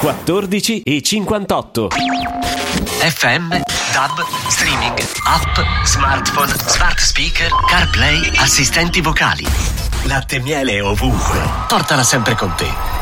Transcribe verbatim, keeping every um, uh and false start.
quattordici e cinquantotto. F M, D A B, streaming, app, smartphone, smart speaker, CarPlay, assistenti vocali. Latte e miele ovunque. Portala sempre con te.